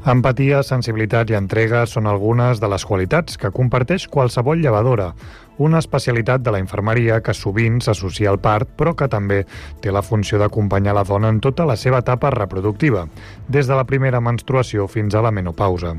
Empatia, sensibilitat i entrega són algunes de les qualitats que comparteix qualsevol llevadora, una especialitat de la infermeria que sovint s'associa al part, però que també té la funció d'acompanyar la dona en tota la seva etapa reproductiva, des de la primera menstruació fins a la menopausa.